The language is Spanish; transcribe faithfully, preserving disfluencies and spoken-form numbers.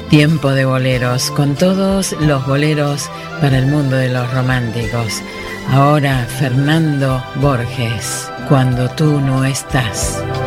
Tiempo de boleros, con todos los boleros para el mundo de los románticos. Ahora Fernando Borges, Cuando tú no estás.